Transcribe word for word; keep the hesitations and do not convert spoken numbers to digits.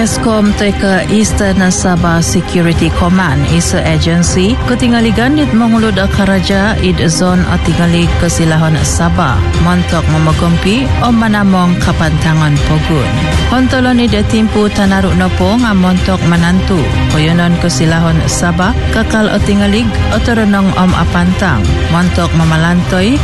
Eskom teka Eastern Sabah Security Command isa agency ketingali gandit mengulud karaja id zon atingali kesilahan Sabah montok memagumpi o manamong kapantangan pogun. Hontolon ida timpu tanaruk nopo nga montok menantu koyonon kesilahan Sabah kakal atingalig o terenong om apantang montok mamalantoy